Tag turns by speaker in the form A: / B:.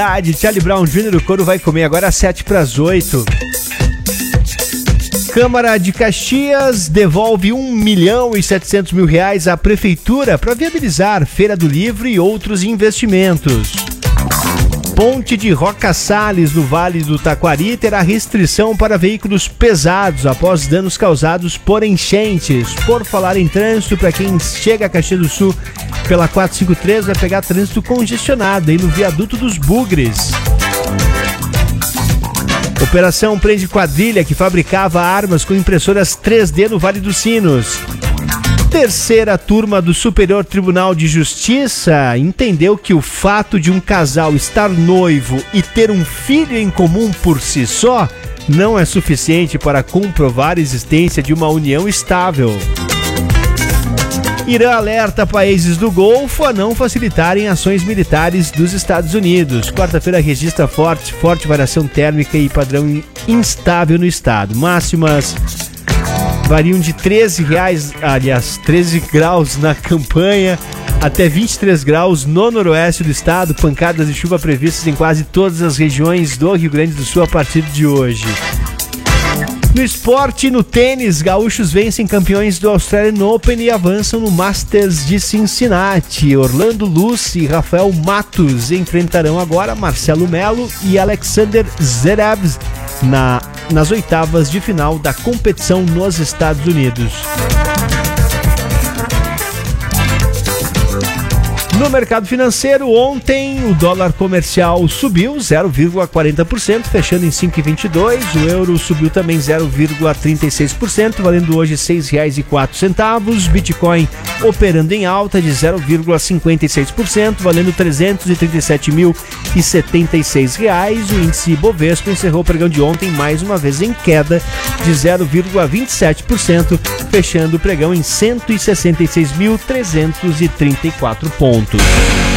A: Charlie Brown Jr., o couro vai comer agora às 7:08. Câmara de Caxias devolve R$1.700.000 à Prefeitura para viabilizar Feira do Livro e outros investimentos. Ponte de Roca Salles, no Vale do Taquari, terá restrição para veículos pesados após danos causados por enchentes. Por falar em trânsito, para quem chega a Caxias do Sul pela 453, vai pegar trânsito congestionado aí no viaduto dos Bugres. Operação prende quadrilha que fabricava armas com impressoras 3D no Vale dos Sinos. Terceira turma do Superior Tribunal de Justiça entendeu que o fato de um casal estar noivo e ter um filho em comum por si só não é suficiente para comprovar a existência de uma união estável. Irã alerta países do Golfo a não facilitarem ações militares dos Estados Unidos. Quarta-feira registra forte variação térmica e padrão instável no estado. Máximas variam de 13 graus na campanha até 23 graus no noroeste do estado. Pancadas de chuva previstas em quase todas as regiões do Rio Grande do Sul a partir de hoje. No esporte, no tênis, gaúchos vencem campeões do Australian Open e avançam no Masters de Cincinnati. Orlando Luz e Rafael Matos enfrentarão agora Marcelo Melo e Alexander Zverev nas oitavas de final da competição nos Estados Unidos. No mercado financeiro, ontem o dólar comercial subiu 0,40%, fechando em 5,22. O euro subiu também 0,36%, valendo hoje R$ 6,04. Bitcoin operando em alta de 0,56%, valendo R$ 337.076. O índice Bovespa encerrou o pregão de ontem mais uma vez em queda de 0,27%, fechando o pregão em 166.334 pontos.